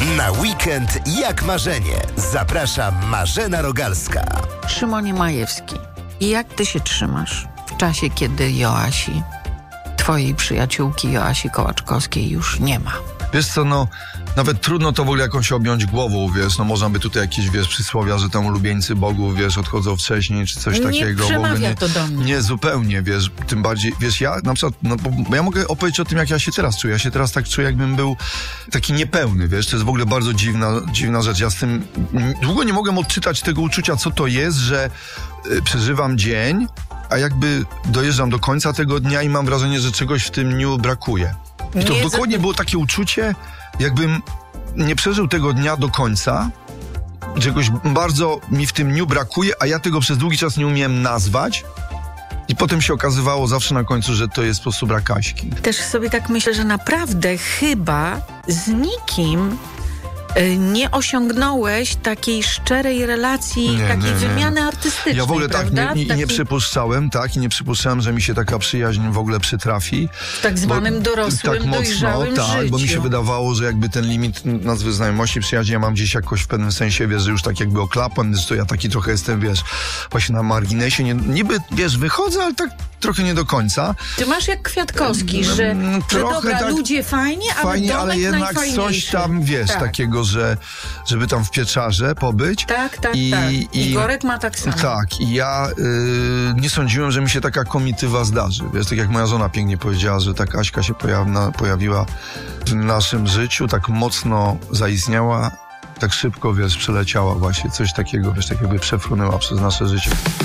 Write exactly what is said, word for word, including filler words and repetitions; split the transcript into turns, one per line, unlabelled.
Na weekend jak marzenie. Zaprasza Marzena Rogalska.
Szymonie Majewski, jak ty się trzymasz w czasie, kiedy Joasi, twojej przyjaciółki Joasi Kołaczkowskiej już nie ma?
Wiesz co, no, nawet trudno to w ogóle jakąś objąć głową, wiesz, no można by tutaj jakieś, wiesz, przysłowia, że tam ulubieńcy bogów, wiesz, odchodzą wcześniej, czy coś
nie
takiego.
Nie przemawia
nie,
to do mnie.
Nie, zupełnie, wiesz, tym bardziej, wiesz, ja na przykład, no, bo ja mogę opowiedzieć o tym, jak ja się teraz czuję. Ja się teraz tak czuję, jakbym był taki niepełny, wiesz, to jest w ogóle bardzo dziwna, dziwna rzecz. Ja z tym długo nie mogłem odczytać tego uczucia, co to jest, że y, przeżywam dzień, a jakby dojeżdżam do końca tego dnia i mam wrażenie, że czegoś w tym dniu brakuje. I to
Nie
dokładnie
za...
było takie uczucie, jakbym nie przeżył tego dnia do końca, czegoś bardzo mi w tym dniu brakuje, a ja tego przez długi czas nie umiałem nazwać. I potem się okazywało zawsze na końcu, że to jest po prostu brak Aśki.
Też sobie tak myślę, że naprawdę chyba z nikim y, nie osiągnąłeś takiej szczerej relacji,
Nie,
takiej
nie, nie.
wymiany artystycznej,
Ja w ogóle tak
prawda?
nie, nie,
Taki...
nie przypuszczałem, tak, i nie przypuszczałem, że mi się taka przyjaźń w ogóle przytrafi.
W tak zwanym
Bo,
dorosłym,
tak
dojrzałym
mocno, tak,
życiu.
bo mi się wydawało, że jakby ten limit nazwy znajomości, przyjaźni ja mam gdzieś jakoś w pewnym sensie, wiesz, że już tak jakby oklapłem, że to ja taki trochę jestem, wiesz, właśnie na marginesie, nie, niby, wiesz, wychodzę, ale tak trochę nie do końca.
Ty masz jak Kwiatkowski, że, że dobra,
tak,
ludzie fajnie, ale
fajnie,
domek
ale jednak coś tam, wiesz,
tak.
takiego, że żeby tam w pieczarze pobyć.
Tak, tak,
I,
tak.
I
Igorek ma tak samo.
Tak, i ja y, nie sądziłem, że mi się taka komitywa zdarzy. Wiesz, tak jak moja żona pięknie powiedziała, że tak Aśka się pojawiła, pojawiła w naszym życiu, tak mocno zaistniała, tak szybko, wiesz, przeleciała właśnie, coś takiego, wiesz, tak jakby przefrunęła przez nasze życie.